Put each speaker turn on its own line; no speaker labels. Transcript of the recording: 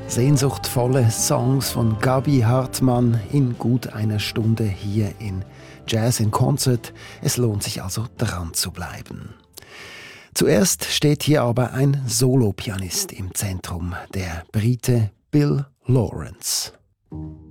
Sehnsuchtvolle Songs von Gaby Hartmann in gut einer Stunde hier in Jazz in Concert. Es lohnt sich also, dran zu bleiben. Zuerst steht hier aber ein Solopianist im Zentrum, der Brite Bill Lawrence.